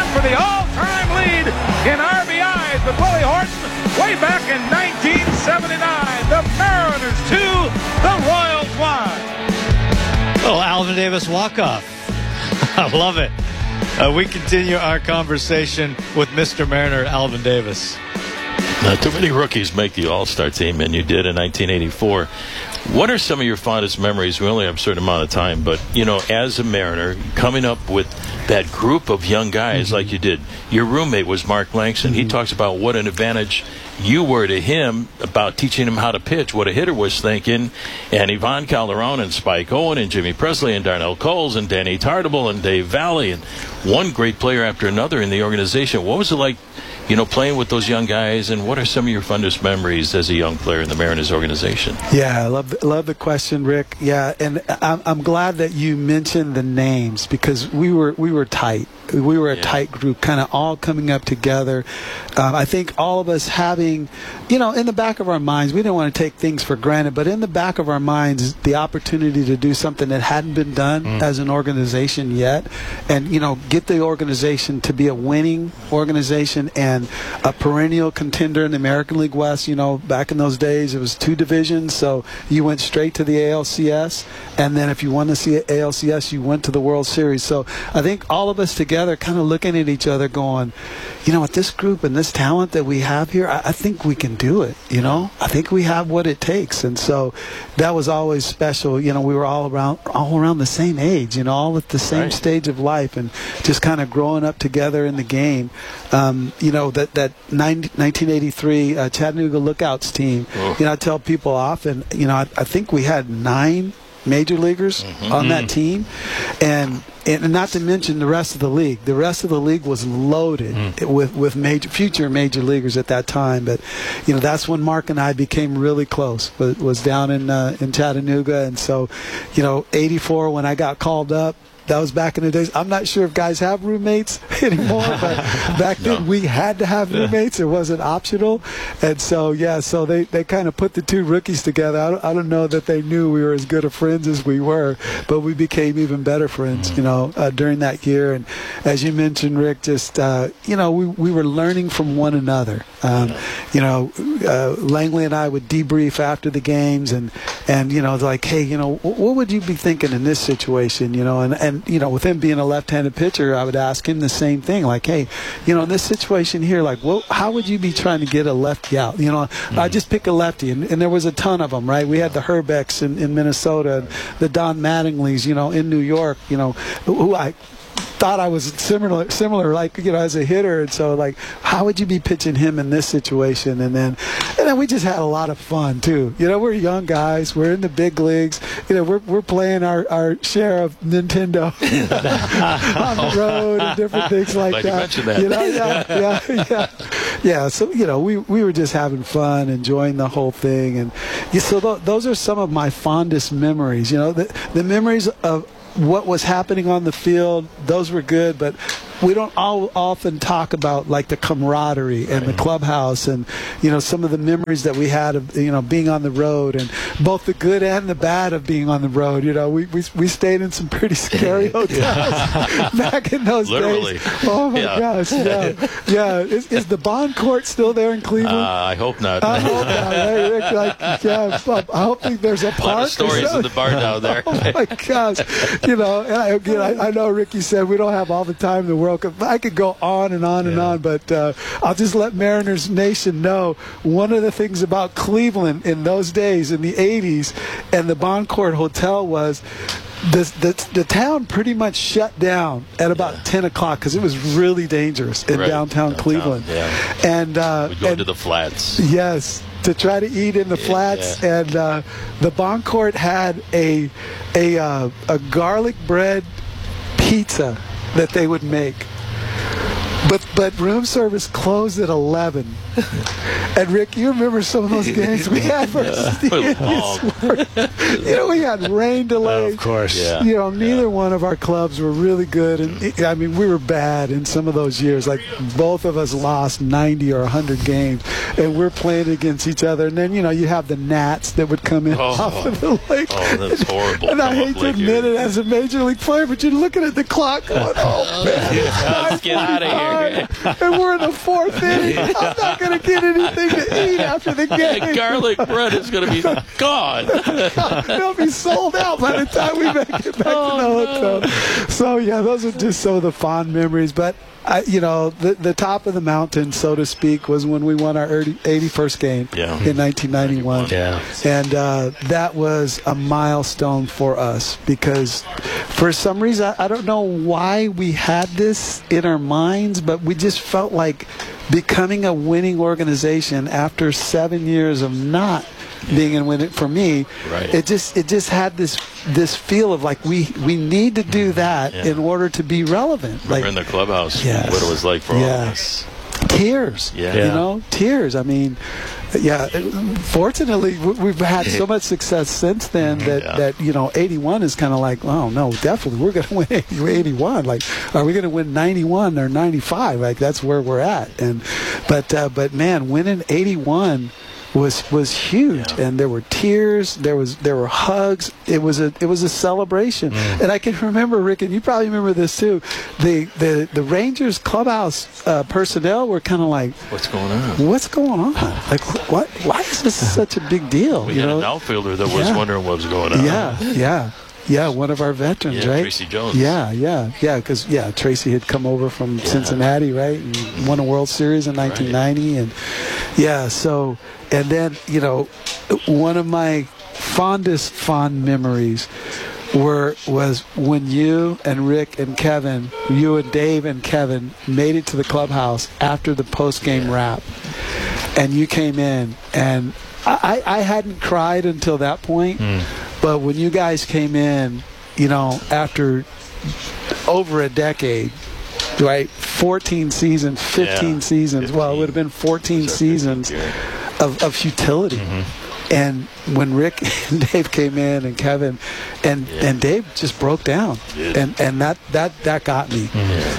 for the all-time lead in RBIs with Willie Horton way back in 1979. The Mariners 2, the Royals 1. Oh, Alvin Davis walk-off. I love it. We continue our conversation with Mr. Mariner, Alvin Davis. Not too many rookies make the All-Star team, and you did in 1984. What are some of your fondest memories? We only have a certain amount of time, but, you know, as a Mariner, coming up with that group of young guys like you did. Your roommate was Mark Langston. He talks about what an advantage you were to him about teaching him how to pitch, what a hitter was thinking. And Ivan Calderon and Spike Owen and Jimmy Presley and Darnell Coles and Danny Tartable and Dave Valley and one great player after another in the organization. What was it like, you know, playing with those young guys, and what are some of your fondest memories as a young player in the Mariners organization? Yeah, I love the question, Rick. Yeah, and I'm glad that you mentioned the names because we were tight. We were a tight group, kind of all coming up together. I think all of us having, you know, in the back of our minds, we didn't want to take things for granted, but in the back of our minds, the opportunity to do something that hadn't been done as an organization yet, and, you know, get the organization to be a winning organization and a perennial contender in the American League West. You know, back in those days, it was 2 divisions, so you went straight to the ALCS, and then if you won the ALCS, you went to the World Series. So I think all of us together kind of looking at each other going, you know, with this group and this talent that we have here, I think we can do it, you know. I think we have what it takes. And so that was always special. You know, we were all around the same age, you know, all at the same stage of life and just kind of growing up together in the game. You know, that 1983 Chattanooga Lookouts team, you know, I tell people often, you know, I think we had 9 major leaguers on that team, and not to mention the rest of the league. The rest of the league was loaded with future major leaguers at that time. But you know, that's when Mark and I became really close. Was down in Chattanooga, and so, you know, '84 when I got called up. That was back in the days. I'm not sure if guys have roommates anymore, but back then we had to have roommates. It wasn't optional. And so, yeah, so they kind of put the 2 rookies together. I don't know that they knew we were as good of friends as we were, but we became even better friends, you know, during that year. And as you mentioned, Rick, just, you know, we were learning from one another. You know, Langley and I would debrief after the games and you know, like, hey, you know, what would you be thinking in this situation, you know, and you know, with him being a left-handed pitcher, I would ask him the same thing, like, hey, you know, in this situation here, like, how would you be trying to get a lefty out? You know, I just pick a lefty, and there was a ton of them, right? We had the Herbecks in Minnesota, and the Don Mattingleys, you know, in New York, you know, who I thought I was similar, like, you know, as a hitter. And so, like, how would you be pitching him in this situation? And then we just had a lot of fun too. You know, we're young guys. We're in the big leagues. You know, we're playing our share of Nintendo on the road and different things like that. You mentioned that. You know, yeah. So, you know, we were just having fun, enjoying the whole thing. And so those are some of my fondest memories. You know, the memories of what was happening on the field, those were good, but we don't often talk about, like, the camaraderie and the clubhouse and, you know, some of the memories that we had of, you know, being on the road, and both the good and the bad of being on the road. You know, we stayed in some pretty scary hotels back in those days. Oh my gosh, yeah. Is the Bond Court still there in Cleveland? I hope not. I hope not. Hey, Rick, I hope there's a park. A lot of stories in the bar down there. Oh my gosh, you know, and I know Ricky said we don't have all the time in the world. I could go on and on and on, but I'll just let Mariners Nation know one of the things about Cleveland in those days, in the 80s, and the Bond Court Hotel was the town pretty much shut down at about 10 o'clock because it was really dangerous in downtown Cleveland. Yeah. And we'd go to the flats. Yes, to try to eat in the flats. And the Bond Court had a garlic bread pizza that they would make. But room service closed at 11. And Rick, you remember some of those games we had versus the Indians? We had rain delays. Of course. Yeah. Neither one of our clubs were really good. And I mean, we were bad in some of those years. Like, both of us lost 90 or 100 games. And we're playing against each other. And then, you have the gnats that would come in off of the lake. Oh, that's horrible. And I hate to admit it as a major league player, but you're looking at the clock going, oh, man. Let's get out of here. And we're in the fourth inning. I'm not going to get anything to eat after the game. Garlic bread is going to be gone. They'll be sold out by the time we make it back to the hotel. So, yeah, those are just some of the fond memories. But, the top of the mountain, so to speak, was when we won our 81st game in 1991. Yeah. And that was a milestone for us because for some reason, I don't know why we had this in our minds, but we just felt like becoming a winning organization after 7 years of not being in winning, for me, right. it just had this feel of like we need to do that in order to be relevant. Remember in the clubhouse what it was like for all of us. Tears. Tears. I mean, fortunately, we've had so much success since then that 81 is kind of like, oh, no, definitely, we're going to win 81. Like, are we going to win 91 or 95? Like, that's where we're at. But man, winning 81 was huge, and there were tears, there were hugs. It was a celebration, and I can remember, Rick, and you probably remember this too. The Rangers clubhouse personnel were kind of like, "What's going on? Like, what? Why is this such a big deal?" We had an outfielder that was wondering what was going on. Yeah, one of our veterans, right? Tracy Jones. Because Tracy had come over from Cincinnati, right, and won a World Series in 1990, and and then one of my fond memories was when you and Rick and Kevin, you and Dave and Kevin made it to the clubhouse after the post-game wrap, and you came in, and I hadn't cried until that point. But when you guys came in, after over a decade, right, 14 seasons, 15 seasons, well, it would have been 14 seasons of futility. And when Rick and Dave came in, and Kevin, and Dave just broke down, and that got me.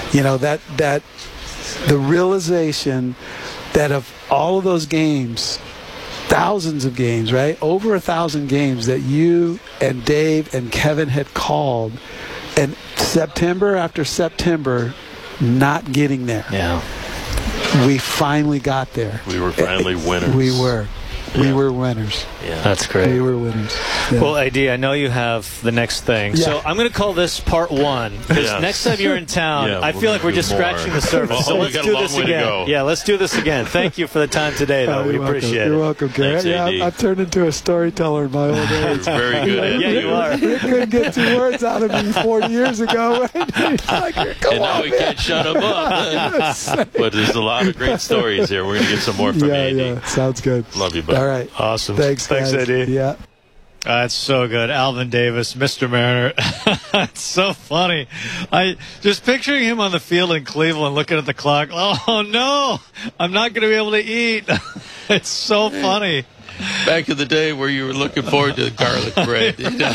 That the realization that of all of those games, thousands of games, right? Over 1,000 games that you and Dave and Kevin had called, and September after September not getting there. Yeah. We finally got there. We were finally winners. We were. We were winners. Yeah. That's great. We were winners. Yeah. Well, AD, I know you have the next thing. Yeah. So I'm going to call this part one. Because next time you're in town, I feel like we're just scratching the surface. So let's do this again. Yeah, let's do this again. Thank you for the time today, though. We appreciate it. You're welcome, Garrett. Thanks, I've turned into a storyteller in my old age. It's very good. Yeah, you are. You couldn't get 2 words out of me 40 years ago. Like, and now we can't shut him up. But there's a lot of great stories here. We're going to get some more from AD. Yeah, sounds good. Love you, bud. All right. Awesome. Thanks, AD. Yeah. That's so good. Alvin Davis, Mr. Mariner. It's so funny. I just picturing him on the field in Cleveland looking at the clock. Oh, no, I'm not going to be able to eat. It's so funny. Back in the day where you were looking forward to garlic bread.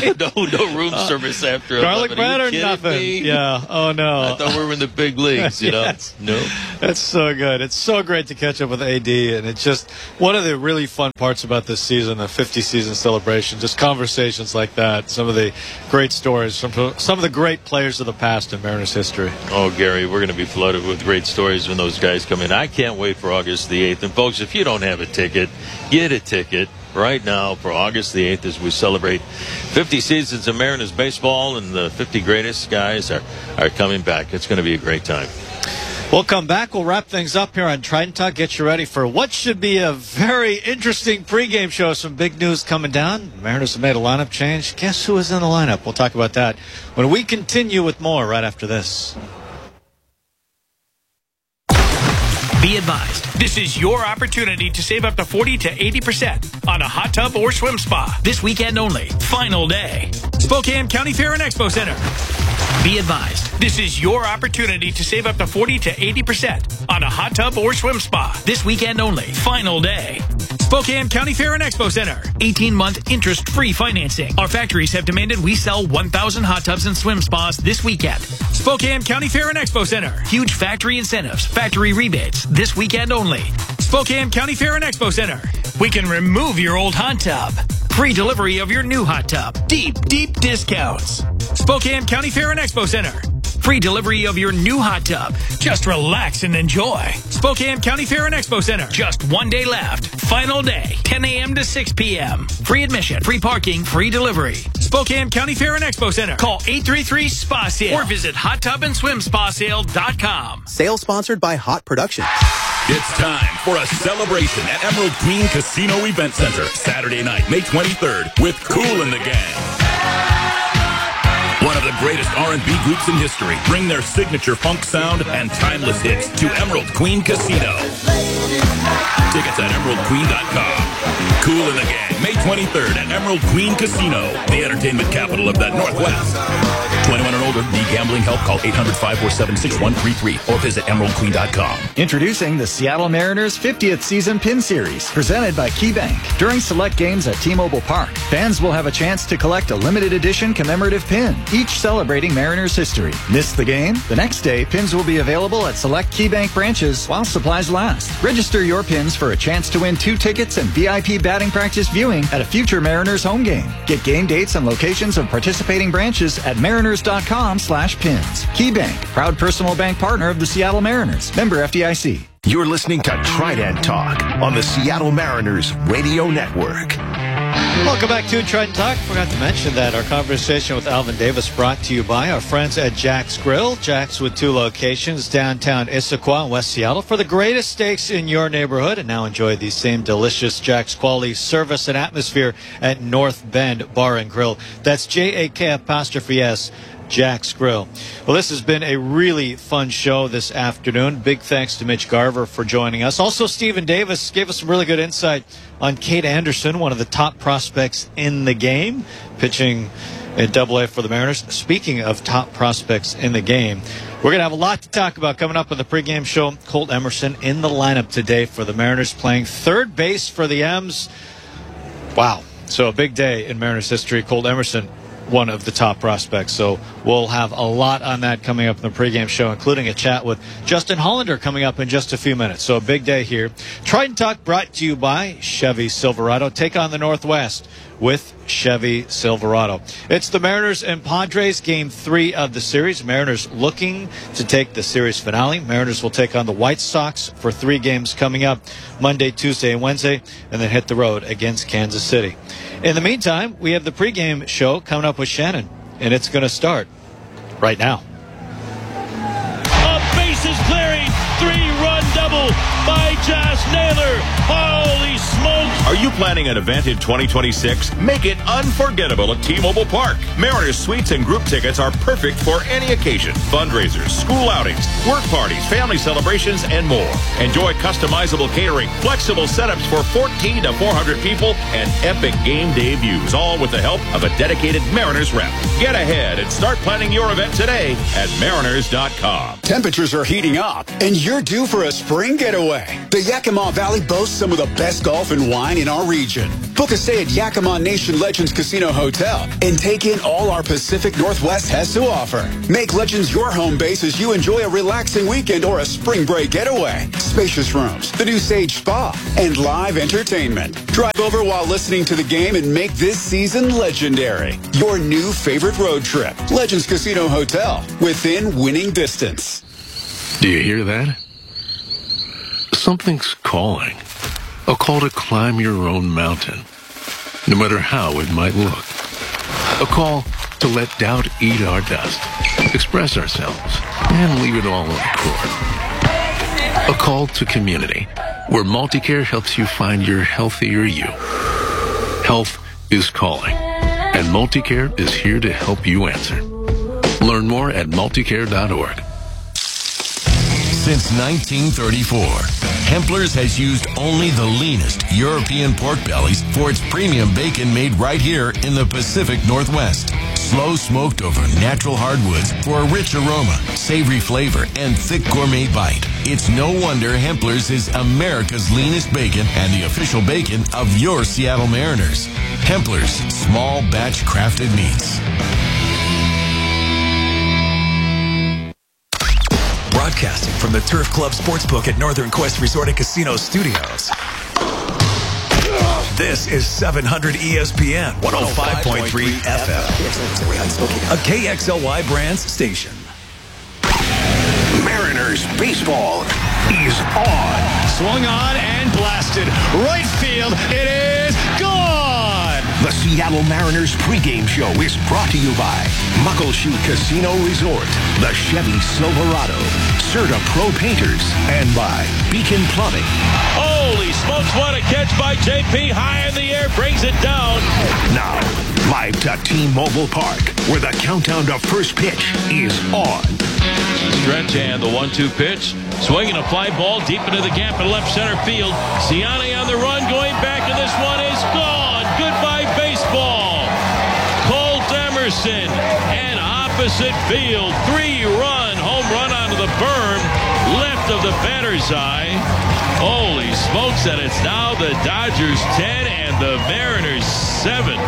No room service after garlic 11. bread or nothing? Me? Yeah. Oh, no. I thought we were in the big leagues, Yes. No. That's so good. It's so great to catch up with AD, and it's just one of the really fun parts about this season, the 50-season celebration, just conversations like that, some of the great stories from some of the great players of the past in Mariners history. Oh, Gary, we're going to be flooded with great stories when those guys come in. I can't wait for August the 8th. And, folks, if you don't have a ticket, get a ticket right now for August the 8th as we celebrate 50 seasons of Mariners baseball, and the 50 greatest guys are coming back. It's going to be a great time. We'll come back. We'll wrap things up here on Trident Talk. Get you ready for what should be a very interesting pregame show. Some big news coming down. The Mariners have made a lineup change. Guess who is in the lineup? We'll talk about that when we continue with more right after this. Be advised, this is your opportunity to save up to 40 to 80% on a hot tub or swim spa. This weekend only. Final day. Spokane County Fair and Expo Center. Be advised, this is your opportunity to save up to 40 to 80% on a hot tub or swim spa. This weekend only. Final day. Spokane County Fair and Expo Center. 18-month interest-free financing. Our factories have demanded we sell 1,000 hot tubs and swim spas this weekend. Spokane County Fair and Expo Center. Huge factory incentives, factory rebates. This weekend only. Spokane County Fair and Expo Center. We can remove your old hot tub. Free delivery of your new hot tub. Deep discounts. Spokane County Fair and Expo Center. Free delivery of your new hot tub. Just relax and enjoy. Spokane County Fair and Expo Center. Just one day left. Final day, 10 a.m. to 6 p.m. Free admission, free parking, free delivery. Spokane County Fair and Expo Center. Call 833-SPA-SALE or visit hottubandSwimSpaSale.com. Sale sponsored by Hot Productions. It's time for a celebration at Emerald Queen Casino Event Center. Saturday night, May 23rd, with Kool and the Gang. One of the greatest R&B groups in history bring their signature funk sound and timeless hits to Emerald Queen Casino. Tickets at emeraldqueen.com. Kool and the Gang, May 23rd at Emerald Queen Casino, the entertainment capital of the Northwest. 21 and older, need gambling help, call 800-547-6133 or visit emeraldqueen.com. Introducing the Seattle Mariners 50th Season Pin Series, presented by KeyBank. During select games at T-Mobile Park, fans will have a chance to collect a limited edition commemorative pin, each celebrating Mariners history. Miss the game? The next day, pins will be available at select KeyBank branches while supplies last. Register your pins for a chance to win 2 tickets and VIP batting practice viewing at a future Mariners home game. Get game dates and locations of participating branches at mariners.com/pins. KeyBank, proud personal bank partner of the Seattle Mariners. Member FDIC. You're listening to Trident Talk on the Seattle Mariners Radio Network. Welcome back to Trident Talk. Forgot to mention that our conversation with Alvin Davis brought to you by our friends at Jack's Grill. Jack's with 2 locations, downtown Issaquah and West Seattle, for the greatest steaks in your neighborhood. And now enjoy the same delicious Jack's quality service and atmosphere at North Bend Bar and Grill. That's JAK''S. Jack's Grill. Well, this has been a really fun show this afternoon. Big thanks to Mitch Garver for joining us. Also, Stephen Davis gave us some really good insight on Kate Anderson, one of the top prospects in the game, pitching in AA for the Mariners. Speaking of top prospects in the game, we're going to have a lot to talk about coming up on the pregame show. Colt Emerson in the lineup today for the Mariners, playing third base for the M's. Wow. So a big day in Mariners history. Colt Emerson, one of the top prospects. So we'll have a lot on that coming up in the pregame show, including a chat with Justin Hollander coming up in just a few minutes. So a big day here. Trident Talk brought to you by Chevy Silverado. Take on the Northwest with Chevy Silverado. It's the Mariners and Padres, Game 3 of the series. Mariners looking to take the series finale. Mariners will take on the White Sox for 3 games coming up Monday, Tuesday, and Wednesday, and then hit the road against Kansas City. In the meantime, we have the pregame show coming up with Shannon, and it's going to start right now. A bases clearing 3-run double by Josh Naylor. Holy smokes! Are you planning an event in 2026? Make it unforgettable at T-Mobile Park. Mariners suites and group tickets are perfect for any occasion. Fundraisers, school outings, work parties, family celebrations, and more. Enjoy customizable catering, flexible setups for 14 to 400 people, and epic game day views, all with the help of a dedicated Mariners rep. Get ahead and start planning your event today at mariners.com. Temperatures are heating up, and you're due for a spring getaway. The Yakima Valley boasts some of the best golf and wine in our region. Book a stay at Yakima Nation Legends Casino Hotel and take in all our Pacific Northwest has to offer. Make Legends your home base as you enjoy a relaxing weekend or a spring break getaway. Spacious rooms, the new Sage Spa, and live entertainment. Drive over while listening to the game and make this season legendary. Your new favorite road trip. Legends Casino Hotel, within winning distance. Do you hear that? Something's calling. A call to climb your own mountain, no matter how it might look. A call to let doubt eat our dust, express ourselves, and leave it all on the court. A call to community, where Multicare helps you find your healthier you. Health is calling, and Multicare is here to help you answer. Learn more at multicare.org. Since 1934, Hempler's has used only the leanest European pork bellies for its premium bacon made right here in the Pacific Northwest. Slow smoked over natural hardwoods for a rich aroma, savory flavor, and thick gourmet bite. It's no wonder Hempler's is America's leanest bacon and the official bacon of your Seattle Mariners. Hempler's, small batch crafted meats. Broadcasting from the Turf Club Sportsbook at Northern Quest Resort and Casino Studios. This is 700 ESPN 105.3 FM. A KXLY Brands station. Mariners baseball is on. Swung on and blasted. Right field. It is gone. The Seattle Mariners pregame show is brought to you by Muckleshoot Casino Resort, the Chevy Silverado, Serta Pro Painters, and by Beacon Plumbing. Holy smokes, what a catch by JP. High in the air, brings it down. Now, live to T-Mobile Park, where the countdown to first pitch is on. Stretch and the 1-2 pitch. Swinging a fly ball deep into the gap in left center field. Ciani on the run, going back, and this one is gone. Goodbye, baseball. Colt Emerson, and opposite field. 3-run home run onto the berm, left of the batter's eye. Holy smokes, and it's now the Dodgers 10 and the Mariners 7.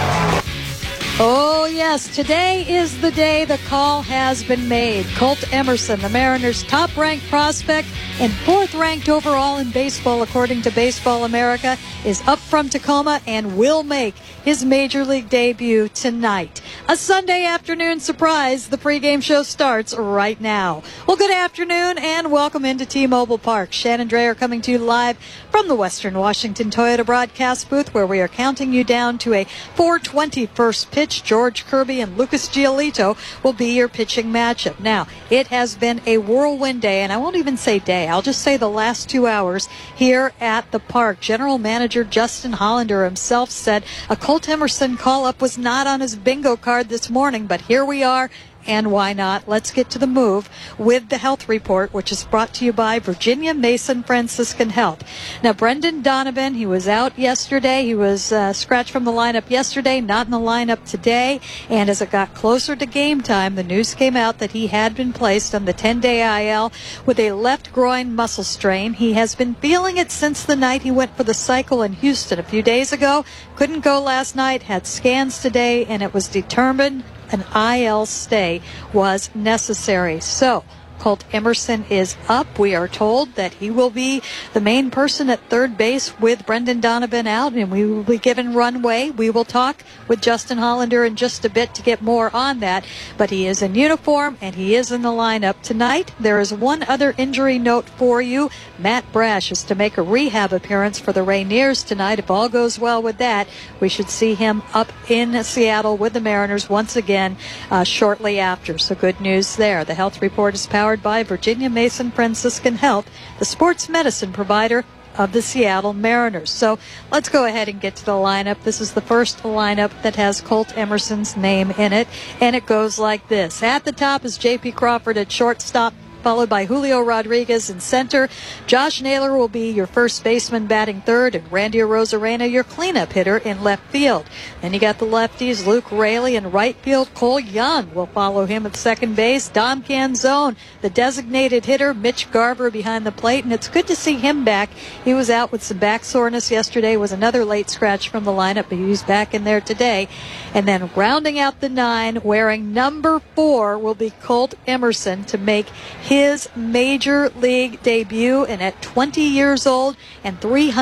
Oh, yes. Today is the day the call has been made. Colt Emerson, the Mariners' top-ranked prospect and 4th-ranked overall in baseball, according to Baseball America, is up from Tacoma and will make his Major League debut tonight. A Sunday afternoon surprise. The pregame show starts right now. Well, good afternoon and welcome into T-Mobile Park. Shannon Drayer coming to you live from the Western Washington Toyota broadcast booth, where we are counting you down to a 4:20 first pitch. George Kirby and Lucas Giolito will be your pitching matchup. Now, it has been a whirlwind day, and I won't even say day. I'll just say the last 2 hours here at the park. General Manager Justin Hollander himself said a Colt Emerson call-up was not on his bingo card this morning, but here we are. And why not? Let's get to the move with the health report, which is brought to you by Virginia Mason Franciscan Health. Now, Brendan Donovan, he was out yesterday. He was scratched from the lineup yesterday, not in the lineup today. And as it got closer to game time, the news came out that he had been placed on the 10-day IL with a left groin muscle strain. He has been feeling it since the night he went for the cycle in Houston a few days ago. Couldn't go last night, had scans today, and it was determined an IL stay was necessary. So, Colt Emerson is up. We are told that he will be the main person at third base with Brendan Donovan out, and we will be given runway. We will talk with Justin Hollander in just a bit to get more on that, but he is in uniform and he is in the lineup tonight. There is one other injury note for you. Matt Brash is to make a rehab appearance for the Rainiers tonight. If all goes well with that, we should see him up in Seattle with the Mariners once again shortly after. So good news there. The health report is powered by Virginia Mason Franciscan Health, the sports medicine provider of the Seattle Mariners. So let's go ahead and get to the lineup. This is the first lineup that has Colt Emerson's name in it, and it goes like this. At the top is J.P. Crawford at shortstop, followed by Julio Rodriguez in center. Josh Naylor will be your first baseman batting third, and Randy Arozarena your cleanup hitter in left field. Then you got the lefties, Luke Raley in right field. Cole Young will follow him at second base. Dom Canzone, the designated hitter. Mitch Garver behind the plate, and it's good to see him back. He was out with some back soreness yesterday, was another late scratch from the lineup, but he's back in there today. And then rounding out the 9, wearing number 4, will be Colt Emerson to make his Major League debut. And at 20 years old and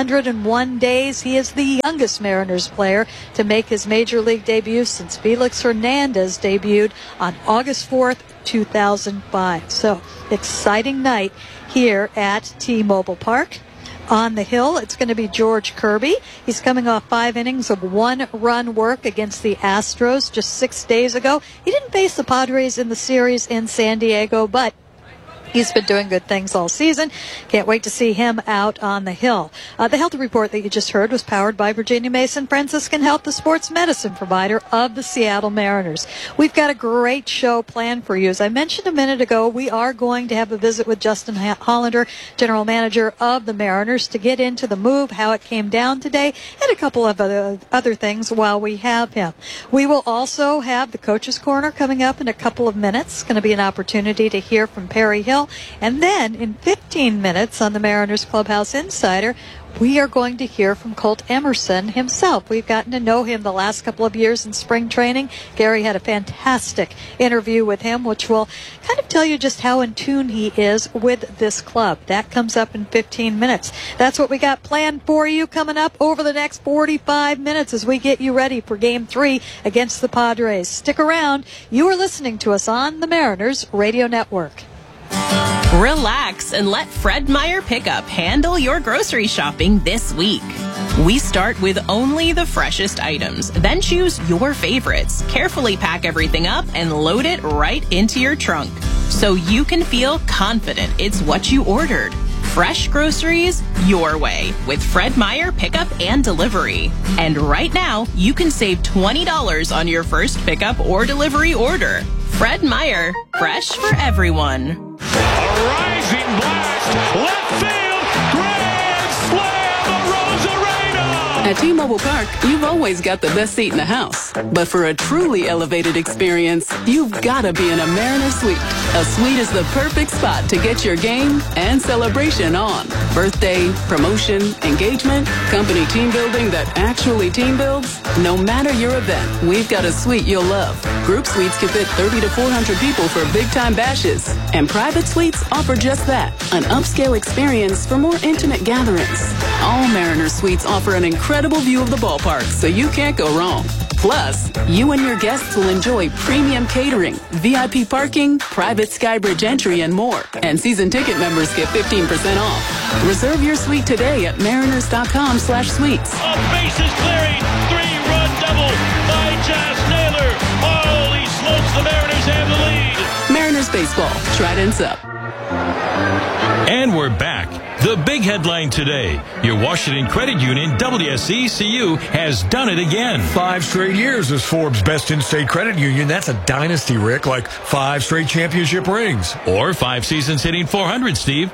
301 days, he is the youngest Mariners player to make his Major League debut since Felix Hernandez debuted on August 4th, 2005. So, exciting night here at T-Mobile Park. On the hill, it's going to be George Kirby. He's coming off 5 innings of 1-run work against the Astros just 6 days ago. He didn't face the Padres in the series in San Diego, but He's been doing good things all season. Can't wait to see him out on the hill. The health report that you just heard was powered by Virginia Mason Franciscan Health, the sports medicine provider of the Seattle Mariners. We've got a great show planned for you. As I mentioned a minute ago, we are going to have a visit with Justin Hollander, general manager of the Mariners, to get into the move, how it came down today, and a couple of other things while we have him. We will also have the Coach's Corner coming up in a couple of minutes. It's going to be an opportunity to hear from Perry Hill. And then in 15 minutes on the Mariners Clubhouse Insider, we are going to hear from Colt Emerson himself. We've gotten to know him the last couple of years in spring training. Gary had a fantastic interview with him, which will kind of tell you just how in tune he is with this club. That comes up in 15 minutes. That's what we got planned for you coming up over the next 45 minutes as we get you ready for Game 3 against the Padres. Stick around. You are listening to us on the Mariners Radio Network. Relax and let Fred Meyer Pickup handle your grocery shopping this week. We start with only the freshest items, then choose your favorites, carefully pack everything up, and load it right into your trunk so you can feel confident it's what you ordered. Fresh groceries your way with Fred Meyer Pickup and Delivery. And right now, you can save $20 on your first pickup or delivery order. Fred Meyer, fresh for everyone. A rising blast, left field, grand slam, Arozarena! At T-Mobile Park, you've always got the best seat in the house. But for a truly elevated experience, you've got to be in a Mariner Suite. A suite is the perfect spot to get your game and celebration on. Birthday, promotion, engagement, company team building that actually team builds. No matter your event, we've got a suite you'll love. Group suites can fit 30 to 400 people for big-time bashes. And private suites offer just that, an upscale experience for more intimate gatherings. All Mariner Suites offer an incredible view of the ballpark, so you can't go wrong. Plus, you and your guests will enjoy premium catering, VIP parking, private Skybridge entry, and more. And season ticket members get 15% off. Reserve your suite today at mariners.com/suites. A bases clearing, 3-run double by Josh Naylor. Holy smokes, the Mariners have the lead. Mariners baseball, Trident's up. And we're back. The big headline today. Your Washington Credit Union, WSECU, has done it again. 5 straight years as Forbes' best in-state credit union. That's a dynasty, Rick, like 5 straight championship rings. Or 5 seasons hitting 400, Steve.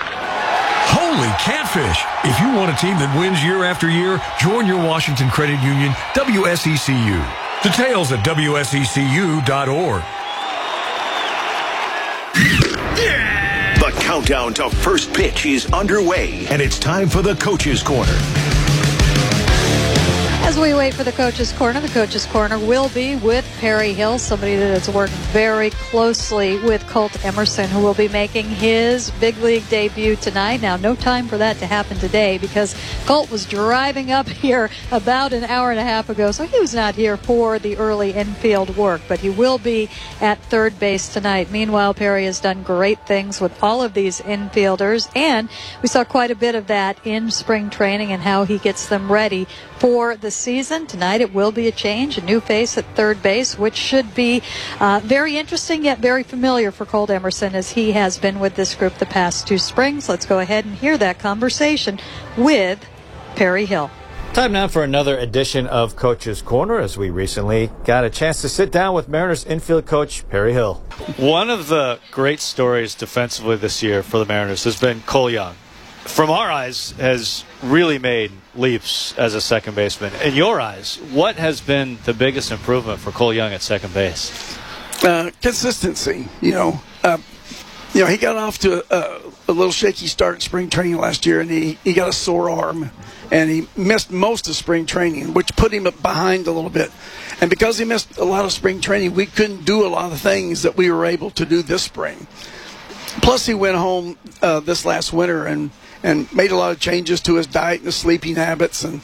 Holy catfish. If you want a team that wins year after year, join your Washington Credit Union, WSECU. Details at WSECU.org. The countdown to first pitch is underway, and it's time for the Coach's Corner. As we wait for the Coach's Corner will be with Perry Hill, somebody that has worked very closely with Colt Emerson, who will be making his big league debut tonight. Now, no time for that to happen today because Colt was driving up here about an hour and a half ago, so he was not here for the early infield work, but he will be at third base tonight. Meanwhile, Perry has done great things with all of these infielders, and we saw quite a bit of that in spring training and how he gets them ready for the season. Tonight it will be a change, a new face at third base, which should be very interesting yet very familiar for Colt Emerson as he has been with this group the past 2 springs. Let's go ahead and hear that conversation with Perry Hill. Time now for another edition of Coach's Corner, as we recently got a chance to sit down with Mariners infield coach Perry Hill. One of the great stories defensively this year for the Mariners has been Cole Young. From our eyes, has really made leaps as a second baseman. In your eyes, what has been the biggest improvement for Cole Young at second base? Consistency. He got off to a little shaky start in spring training last year, and he got a sore arm, and he missed most of spring training, which put him behind a little bit. And because he missed a lot of spring training, we couldn't do a lot of things that we were able to do this spring. Plus, he went home this last winter and made a lot of changes to his diet and his sleeping habits. And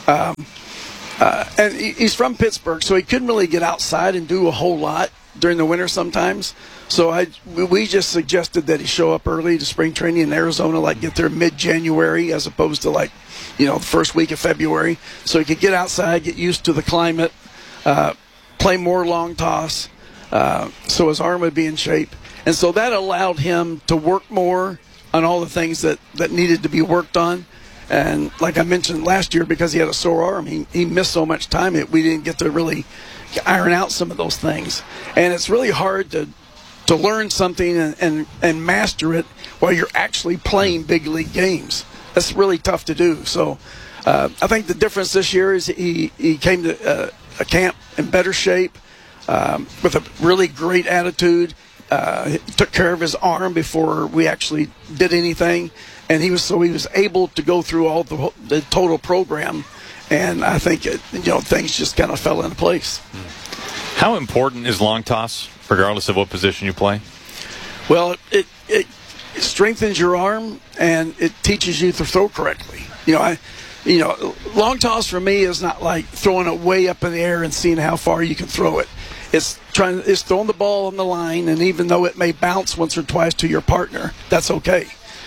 he's from Pittsburgh, so he couldn't really get outside and do a whole lot during the winter sometimes. So we just suggested that he show up early to spring training in Arizona, like get there mid-January as opposed to the first week of February, so he could get outside, get used to the climate, play more long toss, so his arm would be in shape. And so that allowed him to work more on all the things that needed to be worked on. And like I mentioned last year, because he had a sore arm, he missed so much time, we didn't get to really iron out some of those things. And it's really hard to learn something and master it while you're actually playing big league games. That's really tough to do. So I think the difference this year is he came to a camp in better shape with a really great attitude. He took care of his arm before we actually did anything, and he was able to go through all the total program. And I think things just kind of fell into place. How important is long toss, regardless of what position you play? Well, it strengthens your arm and it teaches you to throw correctly. Long toss for me is not like throwing it way up in the air and seeing how far you can throw it. It's throwing the ball on the line, and even though it may bounce once or twice to your partner, that's okay.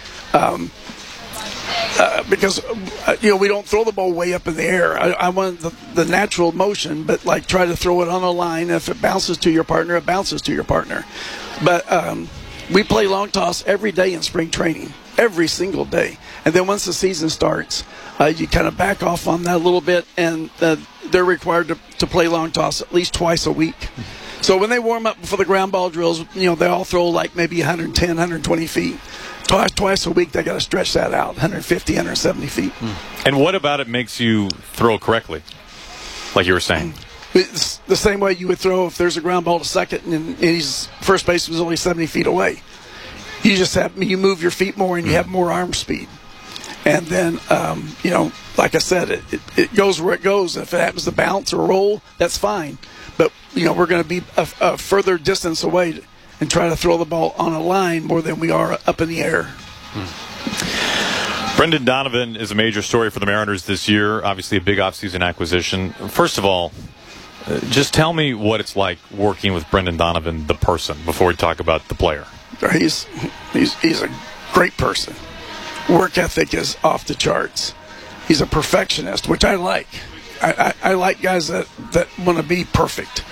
Because we don't throw the ball way up in the air. I want the natural motion, but like try to throw it on a line. If it bounces to your partner, it bounces to your partner. But we play long toss every day in spring training, every single day. And then once the season starts, you kind of back off on that a little bit, and they're required to play long toss at least twice a week. So when they warm up for the ground ball drills, they all throw like maybe 110, 120 feet. Twice a week, they got to stretch that out, 150, 170 feet. And what about it makes you throw correctly, like you were saying? It's the same way you would throw if there's a ground ball to second and his first base was only 70 feet away. You move your feet more and you have more arm speed. And then, like I said, it goes where it goes. If it happens to bounce or roll, that's fine. But, we're going to be a further distance away and try to throw the ball on a line more than we are up in the air. Brendan Donovan is a major story for the Mariners this year, obviously a big offseason acquisition. First of all, just tell me what it's like working with Brendan Donovan, the person, before we talk about the player. He's a great person. Work ethic is off the charts. He's a perfectionist, which I like. I like guys that want to be perfect.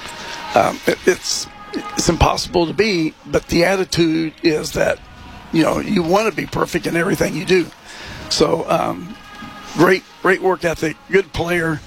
It's impossible to be, but the attitude is that you want to be perfect in everything you do. So great work ethic, good player.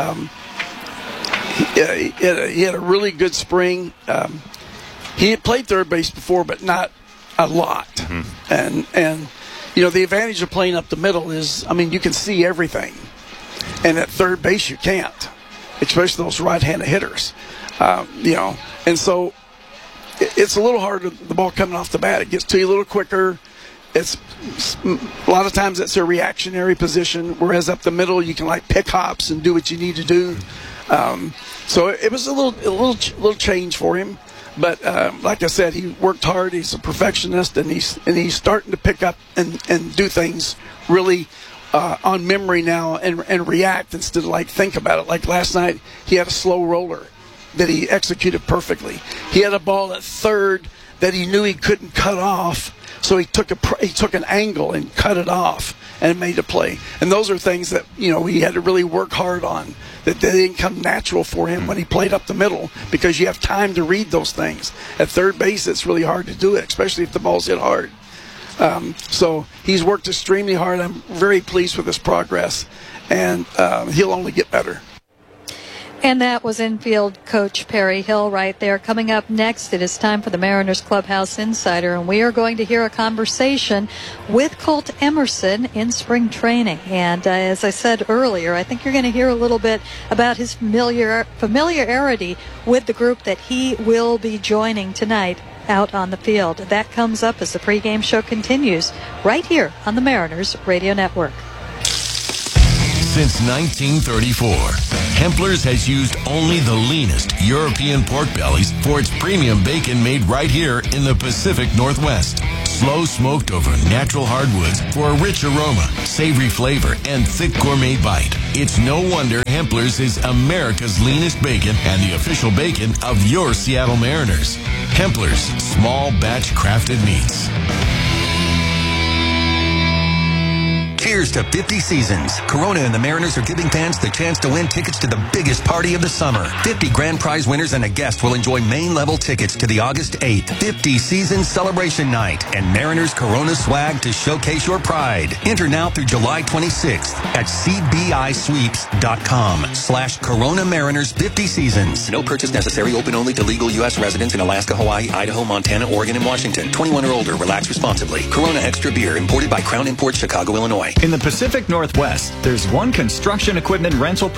He had a really good spring. He had played third base before, but not a lot. Mm-hmm. And the advantage of playing up the middle is, you can see everything. And at third base, you can't, especially those right-handed hitters. And so it's a little harder, the ball coming off the bat. It gets to you a little quicker. It's a lot of times it's a reactionary position, whereas up the middle you can like pick hops and do what you need to do. So it was a little change for him. But like I said, he worked hard. He's a perfectionist, and he's starting to pick up and do things really on memory now and react instead of like think about it. Like last night, he had a slow roller that he executed perfectly. He had a ball at third that he knew he couldn't cut off, so he took an angle and cut it off and made a play. And those are things that he had to really work hard on, that they didn't come natural for him when he played up the middle, because you have time to read those things. At third base, it's really hard to do it, especially if the ball's hit hard. So he's worked extremely hard. I'm very pleased with his progress, and he'll only get better. And that was infield coach Perry Hill right there. Coming up next, it is time for the Mariners Clubhouse Insider, and we are going to hear a conversation with Colt Emerson in spring training. And as I said earlier, I think you're going to hear a little bit about his familiarity with the group that he will be joining tonight out on the field. That comes up as the pregame show continues right here on the Mariners Radio Network. Since 1934, Hempler's has used only the leanest European pork bellies for its premium bacon made right here in the Pacific Northwest. Slow smoked over natural hardwoods for a rich aroma, savory flavor, and thick gourmet bite. It's no wonder Hempler's is America's leanest bacon and the official bacon of your Seattle Mariners. Hempler's, small batch crafted meats. Cheers Here's to 50 seasons. Corona and the Mariners are giving fans the chance to win tickets to the biggest party of the summer. 50 grand prize winners and a guest will enjoy main-level tickets to the August 8th 50 Season Celebration Night and Mariners Corona swag to showcase your pride. Enter now through July 26th at cbisweeps.com/Corona Mariners 50 Seasons. No purchase necessary. Open only to legal U.S. residents in Alaska, Hawaii, Idaho, Montana, Oregon, and Washington. 21 or older. Relax responsibly. Corona Extra Beer, imported by Crown Imports, Chicago, Illinois. In the Pacific Northwest, there's one construction equipment rental